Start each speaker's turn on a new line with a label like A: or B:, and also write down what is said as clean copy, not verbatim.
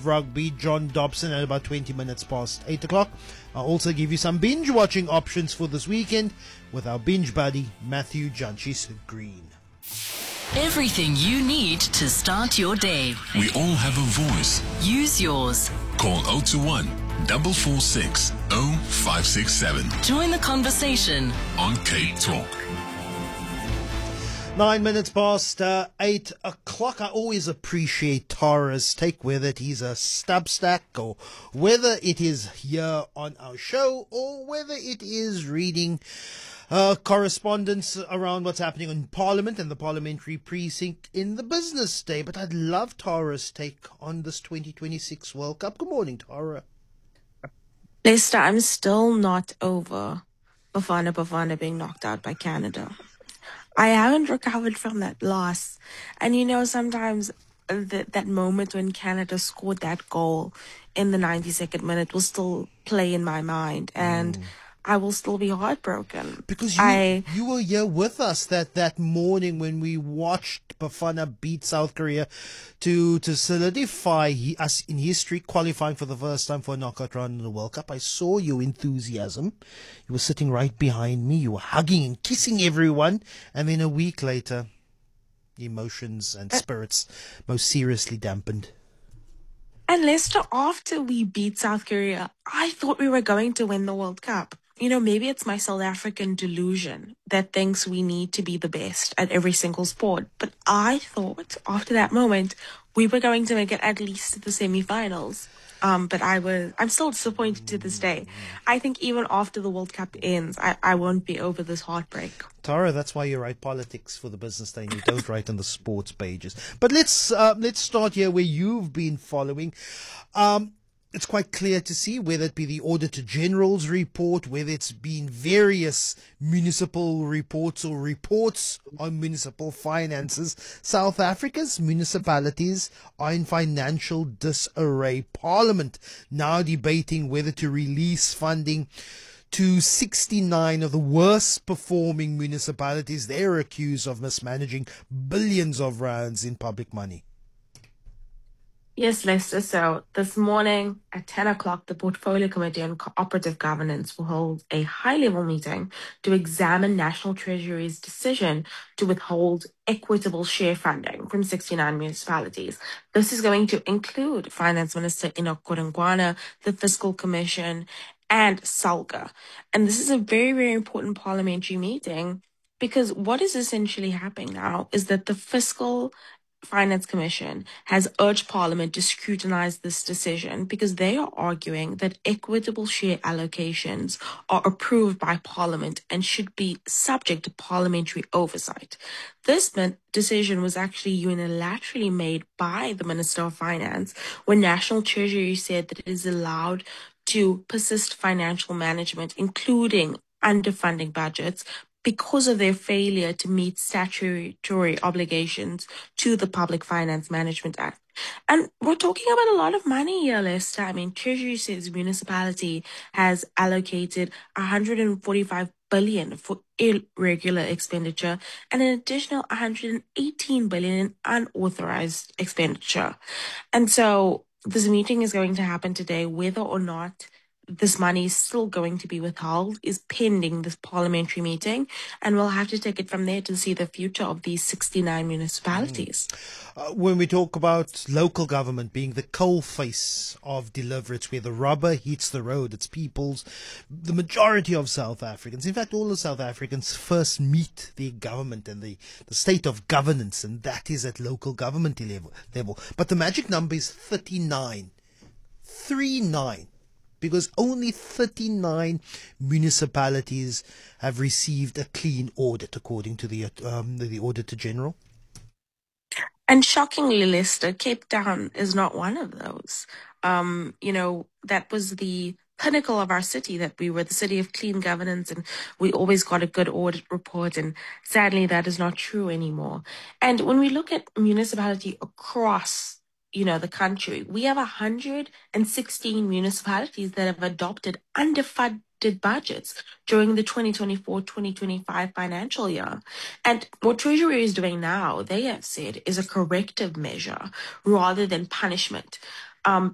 A: rugby, John Dobson at about 20 minutes past 8 o'clock. I'll also give you some binge watching options for this weekend with our binge buddy, Matthew Janchis Green.
B: Everything you need to start your day.
C: We all have a voice.
B: Use yours.
C: Call 021 446 0567
B: Join the conversation
C: on K Talk.
A: 9 minutes past 8 o'clock. I always appreciate Tara's take, whether it is a stub stack or whether it is here on our show or whether it is reading correspondence around what's happening in Parliament and the parliamentary precinct in the business day. But I'd love Tara's take on this 2026 World Cup. Good morning, Tara.
D: Lester, I'm still not over Bafana being knocked out by Canada. I haven't recovered from that loss. And sometimes that moment when Canada scored that goal in the 92nd minute will still play in my mind. And I will still be heartbroken.
A: Because you were here with us that morning when we watched Bafana beat South Korea to solidify us in history, qualifying for the first time for a knockout round in the World Cup. I saw your enthusiasm. You were sitting right behind me. You were hugging and kissing everyone. And then a week later, emotions and spirits most seriously dampened.
D: And Lester, after we beat South Korea, I thought we were going to win the World Cup. Maybe it's my South African delusion that thinks we need to be the best at every single sport. But I thought after that moment, we were going to make it at least to the semifinals. But I'm still disappointed to this day. I think even after the World Cup ends, I won't be over this heartbreak.
A: Tara, that's why you write politics for the business day and you don't write on the sports pages. But let's start here where you've been following. It's quite clear to see, whether it be the Auditor General's report, whether it's been various municipal reports or reports on municipal finances, South Africa's municipalities are in financial disarray. Parliament now debating whether to release funding to 69 of the worst performing municipalities. They're accused of mismanaging billions of rands in public money.
D: Yes, Lester. So this morning at 10 o'clock, the Portfolio Committee on Cooperative Governance will hold a high-level meeting to examine National Treasury's decision to withhold equitable share funding from 69 municipalities. This is going to include Finance Minister Enoch Godongwana, the Fiscal Commission, and SALGA. And this is a very, very important parliamentary meeting because what is essentially happening now is that the Fiscal Finance Commission has urged Parliament to scrutinize this decision because they are arguing that equitable share allocations are approved by Parliament and should be subject to parliamentary oversight. This decision was actually unilaterally made by the Minister of Finance when National Treasury said that it is allowed to persist financial management, including underfunding budgets, because of their failure to meet statutory obligations to the Public Finance Management Act. And we're talking about a lot of money here, Lester. I mean, Treasury says municipality has allocated 145 billion for irregular expenditure and an additional 118 billion in unauthorized expenditure. And so this meeting is going to happen today. Whether or not this money is still going to be withheld is pending this parliamentary meeting, and we'll have to take it from there to see the future of these 69 municipalities.
A: When we talk about local government being the coalface of delivery, it's where the rubber hits the road. It's the majority of South Africans, in fact all of South Africans, first meet their government and the state of governance, and that is at local government level. But the magic number is 39. 39. Because only 39 municipalities have received a clean audit, according to the Auditor General.
D: And shockingly, Lester, Cape Town is not one of those. That was the pinnacle of our city, that we were the city of clean governance and we always got a good audit report. And sadly, that is not true anymore. And when we look at municipality across the country, we have 116 municipalities that have adopted underfunded budgets during the 2024-2025 financial year. And what Treasury is doing now, they have said, is a corrective measure rather than punishment.